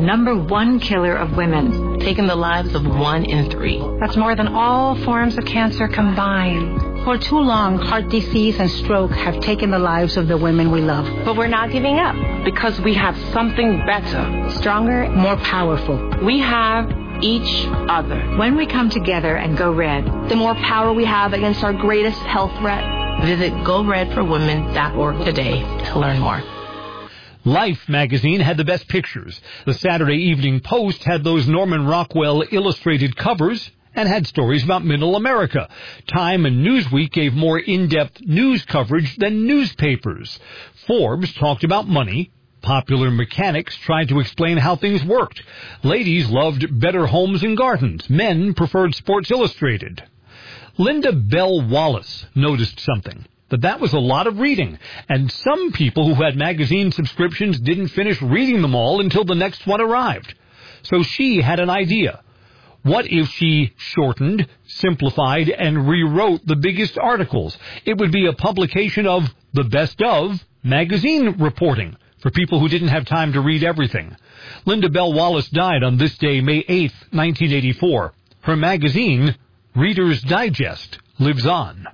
#1 killer of women, taking the lives of 1 in 3. That's more than all forms of cancer combined. For too long, heart disease and stroke have taken the lives of the women we love. But we're not giving up because we have something better, stronger, more powerful. We have each other. When we come together and go red, the more power we have against our greatest health threat. Visit GoRedForWomen.org today to learn more. Life magazine had the best pictures. The Saturday Evening Post had those Norman Rockwell illustrated covers and had stories about Middle America. Time and Newsweek gave more in-depth news coverage than newspapers. Forbes talked about money. Popular Mechanics tried to explain how things worked. Ladies loved Better Homes and Gardens. Men preferred Sports Illustrated. Linda Bell Wallace noticed something, that was a lot of reading, and some people who had magazine subscriptions didn't finish reading them all until the next one arrived. So she had an idea. What if she shortened, simplified, and rewrote the biggest articles? It would be a publication of the best of magazine reporting for people who didn't have time to read everything. Linda Bell Wallace died on this day, May 8th, 1984. Her magazine, Reader's Digest, lives on.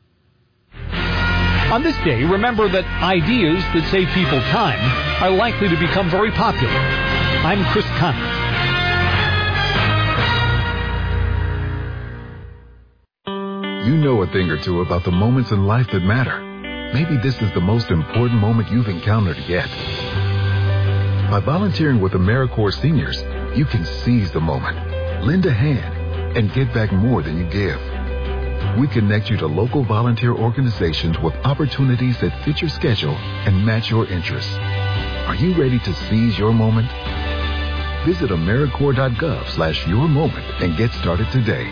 On this day, remember that ideas that save people time are likely to become very popular. I'm Chris Conlon. You know a thing or two about the moments in life that matter. Maybe this is the most important moment you've encountered yet. By volunteering with AmeriCorps Seniors, you can seize the moment, lend a hand, and get back more than you give. We connect you to local volunteer organizations with opportunities that fit your schedule and match your interests. Are you ready to seize your moment? Visit AmeriCorps.gov/yourmoment and get started today.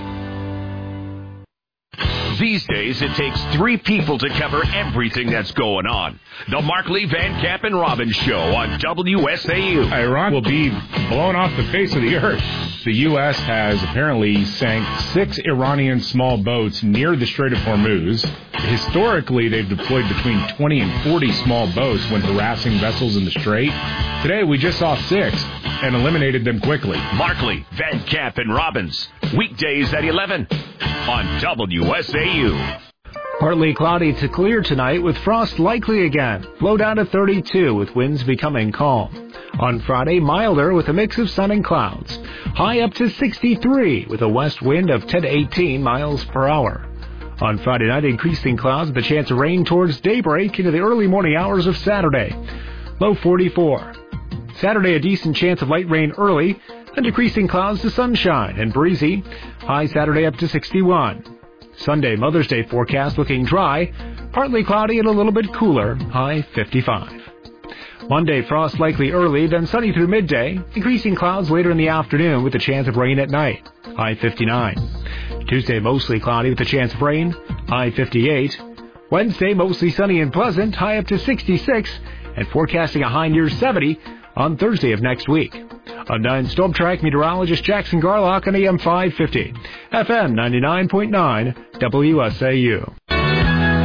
These days, it takes 3 people to cover everything that's going on. The Markley, Van Camp, and Robbins Show on WSAU. Iran will be blown off the face of the earth. The U.S. has apparently sank 6 Iranian small boats near the Strait of Hormuz. Historically, they've deployed between 20 and 40 small boats when harassing vessels in the Strait. Today, we just saw 6 and eliminated them quickly. Markley, Van Camp, and Robbins. Weekdays at 11 on WSAU. Partly cloudy to clear tonight with frost likely again. Low down to 32 with winds becoming calm. On Friday, milder with a mix of sun and clouds. High up to 63 with a west wind of 10 to 18 miles per hour. On Friday night, increasing clouds with a chance of rain towards daybreak into the early morning hours of Saturday. Low 44. Saturday, a decent chance of light rain early, then decreasing clouds to sunshine and breezy. High Saturday up to 61. Sunday, Mother's Day forecast looking dry, partly cloudy and a little bit cooler, high 55. Monday, frost likely early, then sunny through midday, increasing clouds later in the afternoon with a chance of rain at night, high 59. Tuesday, mostly cloudy with a chance of rain, high 58. Wednesday, mostly sunny and pleasant, high up to 66, and forecasting a high near 70 on Thursday of next week. I'm 9 Storm Track meteorologist Jackson Garlock on AM 550, FM 99.9, WSAU.